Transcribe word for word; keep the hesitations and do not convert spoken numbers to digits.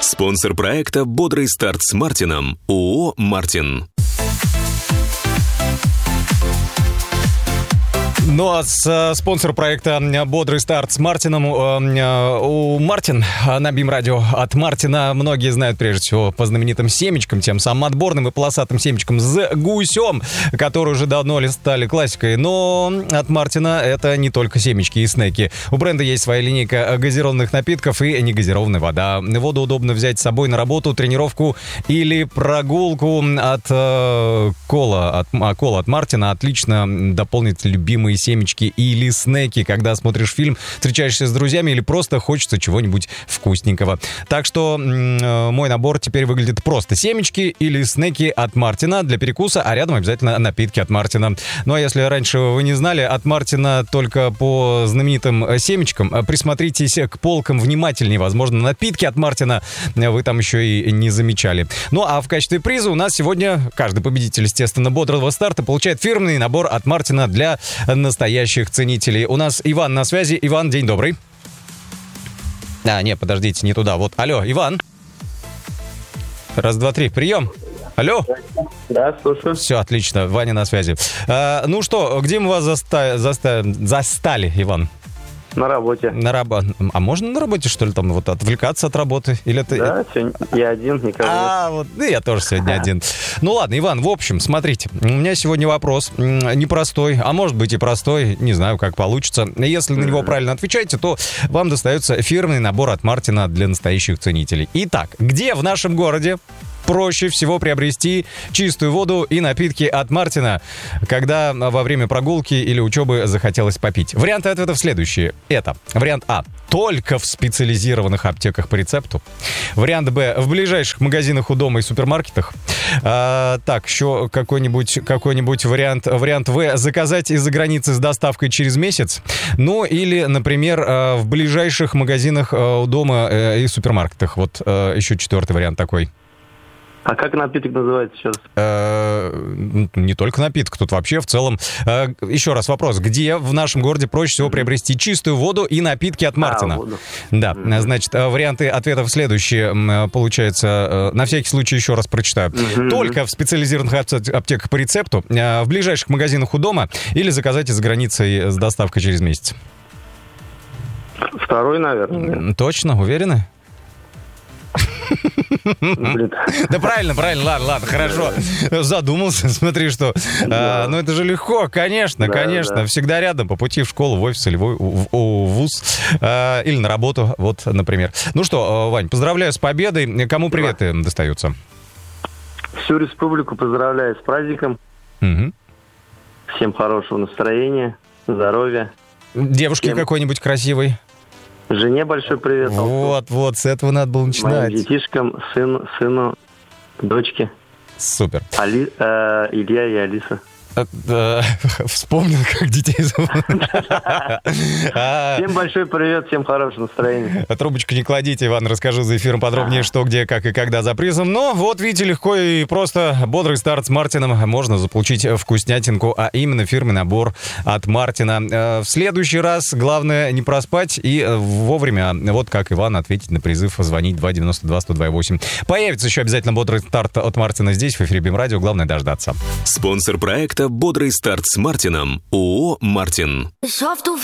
Спонсор проекта «Бодрый старт с Мартином» ООО «Мартин». Ну а с, э, спонсор проекта «Бодрый старт» с Мартином э, э, у Мартин на БИМ-радио от Мартина. Многие знают прежде всего по знаменитым семечкам, тем самым отборным и полосатым семечкам с гусем, которые уже давно стали классикой. Но от Мартина это не только семечки и снеки. У бренда есть своя линейка газированных напитков и негазированная вода. Воду удобно взять с собой на работу, тренировку или прогулку. От э, кола, от, а, кола от Мартина отлично дополнит любимые семечки или снеки, когда смотришь фильм, встречаешься с друзьями или просто хочется чего-нибудь вкусненького. Так что м- мой набор теперь выглядит просто: семечки или снеки от Мартина для перекуса, а рядом обязательно напитки от Мартина. Ну а если раньше вы не знали, от Мартина только по знаменитым семечкам, присмотритесь к полкам внимательнее. Возможно, напитки от Мартина вы там еще и не замечали. Ну а в качестве приза у нас сегодня каждый победитель, естественно, бодрого старта получает фирменный набор от Мартина для настоящих ценителей. У нас Иван на связи. Иван, день добрый. А, не, подождите, не туда. Вот, алло, Иван. Раз, два, три, прием. Алло. Да, слушаю. Все, отлично, Ваня на связи. А, ну что, где мы вас заста... Заста... застали, Иван? На работе. На работе. А можно на работе, что ли, там вот отвлекаться от работы? Или это... Да, сегодня я один, никого А, вот, ну, я тоже сегодня один. Ну ладно, Иван, в общем, смотрите, у меня сегодня вопрос непростой, а может быть и простой, не знаю, как получится. Если на него правильно отвечаете, то вам достается фирменный набор от Мартина для настоящих ценителей. Итак, где в нашем городе проще всего приобрести чистую воду и напитки от Мартина, когда во время прогулки или учебы захотелось попить? Варианты ответов следующие. Это вариант А. Только в специализированных аптеках по рецепту. Вариант Б. В ближайших магазинах у дома и супермаркетах. А, так, еще какой-нибудь, какой-нибудь вариант. Вариант В. Заказать из-за границы с доставкой через месяц. Ну, или, например, в ближайших магазинах у дома и супермаркетах. Вот еще четвертый вариант такой. А как напиток называется сейчас? Не только напиток, тут вообще в целом. Еще раз вопрос. Где в нашем городе проще всего приобрести чистую воду и напитки от Мартина? А, воду. Да, значит, варианты ответов следующие. Получается, на всякий случай еще раз прочитаю. Mm-hmm. Только в специализированных аптеках по рецепту, в ближайших магазинах у дома или заказать из-за границы с доставкой через месяц? Второй, наверное. Точно? Уверены? Блин. Да правильно, правильно, ладно, ладно, хорошо. Задумался, смотри, что... Да. А, ну это же легко, конечно, Да, конечно. да. Всегда рядом, по пути в школу, в офис или в, в, в вуз. А, или на работу, вот, например. Ну что, Вань, поздравляю с победой. Кому приветы достаются? Всю республику поздравляю с праздником. Угу. Всем хорошего настроения, здоровья. Девушки Всем... какой-нибудь красивой? Жене большой привет. Вот, вот, с этого надо было начинать. Моим детишкам, сыну, сыну, дочке. Супер. Али, э, Илья и Алиса. Вспомнил, как детей зовут. Всем большой привет, всем хорошего настроения. Трубочку не кладите, Иван, расскажу за эфиром подробнее, что, где, как и когда за призом. Но вот, видите, легко и просто. Бодрый старт с Мартином можно заполучить вкуснятинку, а именно фирменный набор от Мартина. В следующий раз главное не проспать и вовремя, вот как Иван, ответить на призыв, звонить два девяносто два сто два восемь. Появится еще обязательно бодрый старт от Мартина здесь, в эфире БИМ-радио. Главное дождаться. Спонсор проекта «Бодрый старт с Мартином» ООО «Мартин».